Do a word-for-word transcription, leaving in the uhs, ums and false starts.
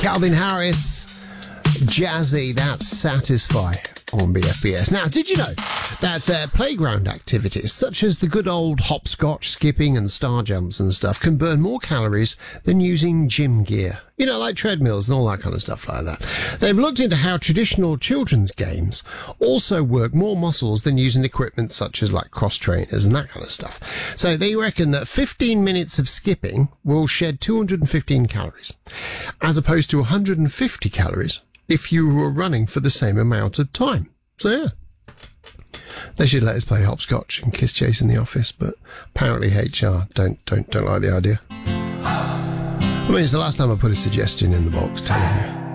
Calvin Harris, Jazzy, that's Satisfy on B F B S. Now, did you know that uh, playground activities such as the good old hopscotch, skipping and star jumps and stuff can burn more calories than using gym gear? You know, like treadmills and all that kind of stuff like that. They've looked into how traditional children's games also work more muscles than using equipment such as like cross trainers and that kind of stuff. So they reckon that fifteen minutes of skipping will shed two hundred fifteen calories, as opposed to one hundred fifty calories if you were running for the same amount of time. So yeah, they should let us play hopscotch and kiss chase in the office, but apparently H R don't don't don't like the idea. I mean, it's the last time I put a suggestion in the box, telling you.